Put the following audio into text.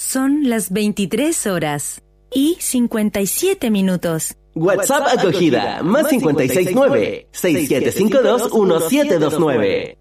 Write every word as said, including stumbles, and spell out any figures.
Son las veintitrés horas y cincuenta y siete minutos. WhatsApp acogida, más cincuenta y seis nueve, seis siete cinco dos, uno siete dos nueve.